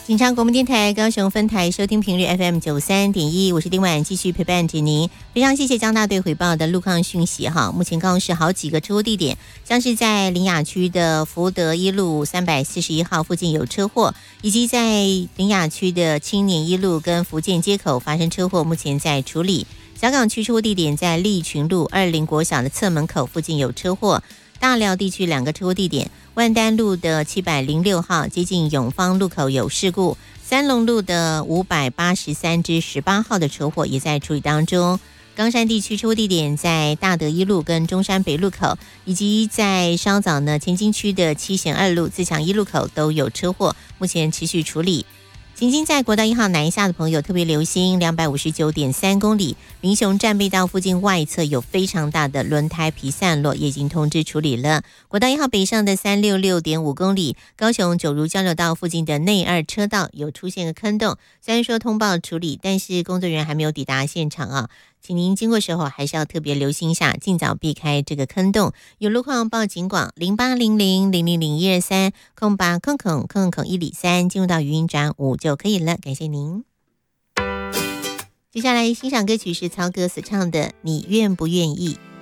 警察广播电台高雄分台收听频率 FM93.1，我是丁婉，继续陪伴着您。非常谢谢江大队回报的路况讯息哈。目前高雄市好几个车祸地点，像是在苓雅区的福德一路341号附近有车祸，以及在苓雅区的青年一路跟福建街口发生车祸，目前在处理。小港区车祸地点在利群路20国小的侧门口附近有车祸。大寮地区2个车祸地点，万丹路的706号接近永芳路口有事故，三龙路的583至18号的车祸也在处理当中。冈山地区车祸地点在大德一路跟中山北路口，以及在稍早呢前金区的7贤2路自强一路口都有车祸，目前持续处理。行经在国道1号南下的朋友特别留心，259.3公里民雄战备道附近外侧有非常大的轮胎皮散落，也已经通知处理了。国道1号北上的366.5公里高雄九如交流道附近的内2车道有出现个坑洞，虽然说通报处理，但是工作人员还没有抵达现场啊，请您经过时候还是要特别留心一下，尽早避开这个坑洞。有路况报警广0800000123空8空103，进入到语音转5就可以了，感谢您。接下来欣赏歌曲是曹格所唱的《你愿不愿意》。